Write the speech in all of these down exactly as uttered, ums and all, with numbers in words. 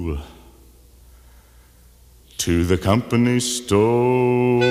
fool to the company store.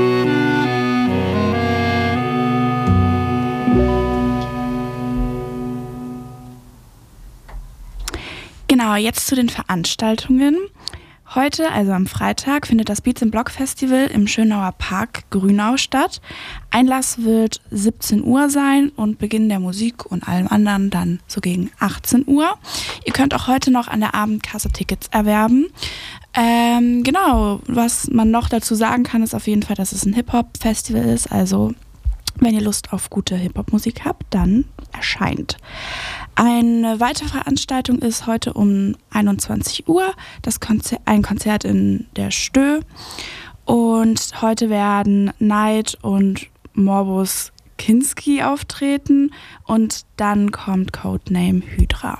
Genau, jetzt zu den Veranstaltungen. Heute, also am Freitag, findet das Beats im Block Festival im Schönauer Park Grünau statt. Einlass wird siebzehn Uhr sein und Beginn der Musik und allem anderen dann so gegen achtzehn Uhr. Ihr könnt auch heute noch an der Abendkasse Tickets erwerben. Ähm, genau, was man noch dazu sagen kann, ist auf jeden Fall, dass es ein Hip-Hop-Festival ist. Also wenn ihr Lust auf gute Hip-Hop-Musik habt, dann erscheint. Eine weitere Veranstaltung ist heute um einundzwanzig Uhr, das Konzer- ein Konzert in der Stö. Und heute werden Neid und Morbus Kinski auftreten und dann kommt Codename Hydra.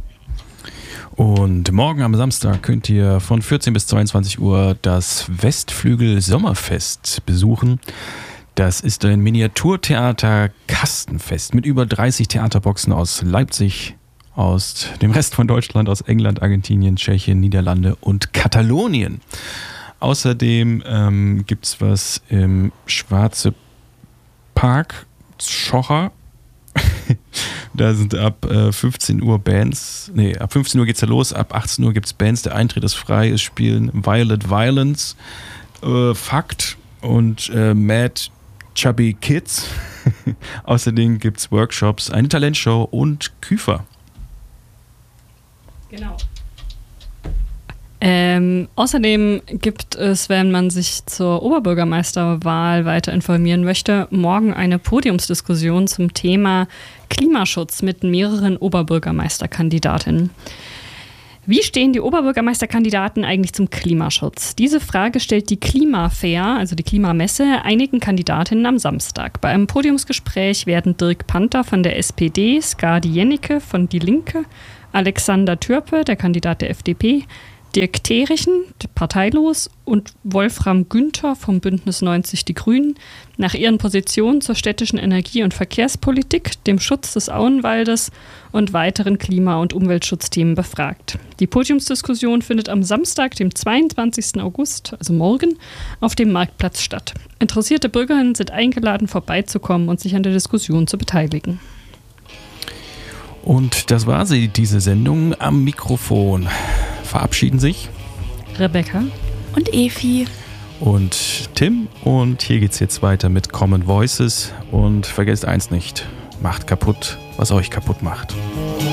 Und morgen am Samstag könnt ihr von vierzehn bis zweiundzwanzig Uhr das Westflügel Sommerfest besuchen. Das ist ein Miniaturtheater-Kastenfest mit über dreißig Theaterboxen aus Leipzig, aus dem Rest von Deutschland, aus England, Argentinien, Tschechien, Niederlande und Katalonien. Außerdem ähm, gibt es was im Schwarze Park, Schocher. Da sind ab äh, fünfzehn Uhr Bands, nee, ab fünfzehn Uhr geht's ja los, ab achtzehn Uhr gibt es Bands, der Eintritt ist frei, es spielen Violet Violence, äh, Fakt und äh, Mad Chubby Kids. Außerdem gibt es Workshops, eine Talentshow und Küfer. Genau. Ähm, außerdem gibt es, wenn man sich zur Oberbürgermeisterwahl weiter informieren möchte, morgen eine Podiumsdiskussion zum Thema Klimaschutz mit mehreren Oberbürgermeisterkandidatinnen. Wie stehen die Oberbürgermeisterkandidaten eigentlich zum Klimaschutz? Diese Frage stellt die Klimafair, also die Klimamesse, einigen Kandidatinnen am Samstag. Bei einem Podiumsgespräch werden Dirk Panther von der S P D, Skadi Jennecke von Die Linke, Alexander Türpe, der Kandidat der F D P, Dirk Terichen, parteilos, und Wolfram Günther vom Bündnis neunzig Die Grünen nach ihren Positionen zur städtischen Energie- und Verkehrspolitik, dem Schutz des Auenwaldes und weiteren Klima- und Umweltschutzthemen befragt. Die Podiumsdiskussion findet am Samstag, dem zweiundzwanzigsten August, also morgen, auf dem Marktplatz statt. Interessierte Bürgerinnen sind eingeladen, vorbeizukommen und sich an der Diskussion zu beteiligen. Und das war sie, diese Sendung. Am Mikrofon verabschieden sich Rebecca und Efi und Tim. Und hier geht's jetzt weiter mit Common Voices. Und vergesst eins nicht, macht kaputt, was euch kaputt macht.